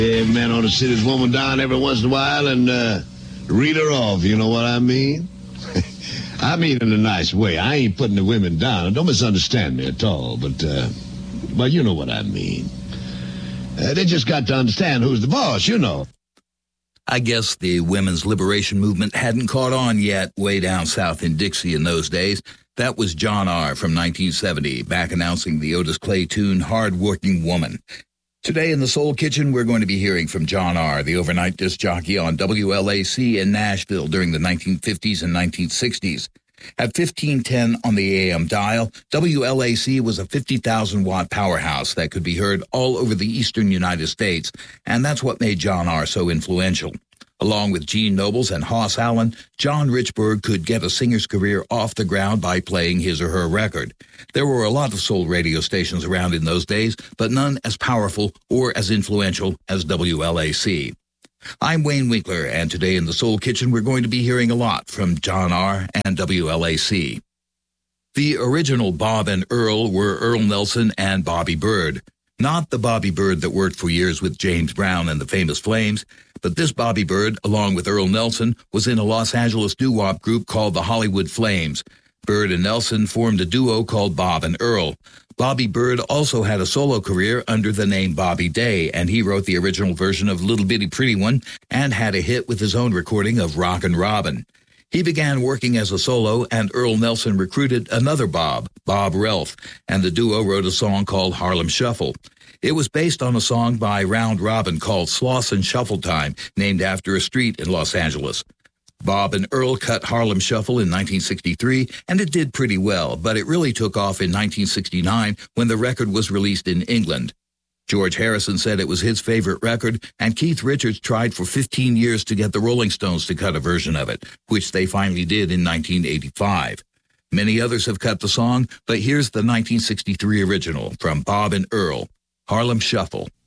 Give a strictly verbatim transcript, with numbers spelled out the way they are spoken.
Yeah, man ought to sit his woman down every once in a while and uh, read her off, you know what I mean? I mean in a nice way. I ain't putting the women down. Don't misunderstand me at all, but, uh, well, you know what I mean. Uh, they just got to understand who's the boss, you know. I guess the women's liberation movement hadn't caught on yet way down south in Dixie in those days. That was John R. from nineteen seventy, back announcing the Otis Clay tune, Hard Working Woman. Today in the Soul Kitchen, we're going to be hearing from John R., the overnight disc jockey on W L A C in Nashville during the nineteen fifties and nineteen sixties. At fifteen ten on the A M dial, W L A C was a fifty thousand watt powerhouse that could be heard all over the eastern United States, and that's what made John R. so influential. Along with Gene Nobles and Hoss Allen, John Richburg could get a singer's career off the ground by playing his or her record. There were a lot of soul radio stations around in those days, but none as powerful or as influential as W L A C. I'm Wayne Winkler, and today in the Soul Kitchen, we're going to be hearing a lot from John R. and W L A C. The original Bob and Earl were Earl Nelson and Bobby Byrd. Not the Bobby Byrd that worked for years with James Brown and the Famous Flames, but this Bobby Byrd, along with Earl Nelson, was in a Los Angeles doo-wop group called the Hollywood Flames. Byrd and Nelson formed a duo called Bob and Earl. Bobby Byrd also had a solo career under the name Bobby Day, and he wrote the original version of Little Bitty Pretty One and had a hit with his own recording of Rockin' Robin. He began working as a solo, and Earl Nelson recruited another Bob, Bob Relf, and the duo wrote a song called Harlem Shuffle. It was based on a song by Round Robin called Slauson Shuffle Time, named after a street in Los Angeles. Bob and Earl cut Harlem Shuffle in nineteen sixty-three, and it did pretty well, but it really took off in nineteen sixty-nine when the record was released in England. George Harrison said it was his favorite record, and Keith Richards tried for fifteen years to get the Rolling Stones to cut a version of it, which they finally did in nineteen eighty-five. Many others have cut the song, but here's the nineteen sixty-three original from Bob and Earl, Harlem Shuffle.